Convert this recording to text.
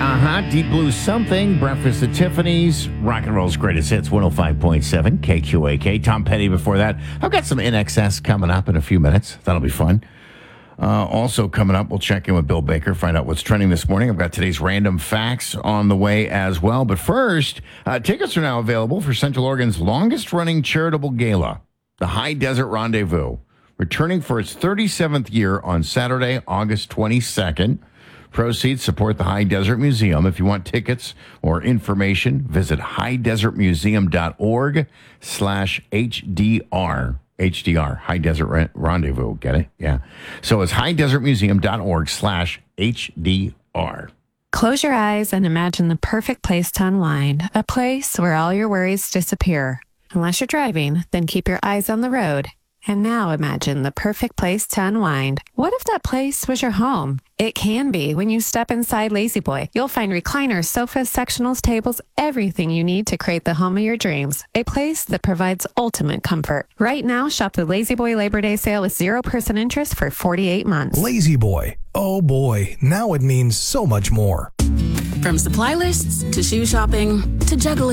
Deep Blue Something, Breakfast at Tiffany's, Rock and Roll's Greatest Hits, 105.7, KQAK. Tom Petty before that. I've got some NXS coming up in a few minutes. That'll be fun. Also coming up, we'll check in with Bill Baker, find out what's trending this morning. I've got today's random facts on the way as well. But first, tickets are now available for Central Oregon's longest-running charitable gala, the High Desert Rendezvous, returning for its 37th year on Saturday, August 22nd. Proceeds support the High Desert Museum. If you want tickets or information, visit highdesertmuseum.org/HDR. HDR, High Desert Rendezvous. Get it? Yeah. So it's highdesertmuseum.org/HDR. Close your eyes and imagine the perfect place to unwind, a place where all your worries disappear. Unless you're driving, then keep your eyes on the road. And now imagine the perfect place to unwind. What if that place was your home? It can be when you step inside La-Z-Boy. You'll find recliners, sofas, sectionals, tables, everything you need to create the home of your dreams. A place that provides ultimate comfort. Right now, shop the La-Z-Boy Labor Day sale with 0% interest for 48 months. La-Z-Boy. Oh boy, now it means so much more. From supply lists to shoe shopping to juggling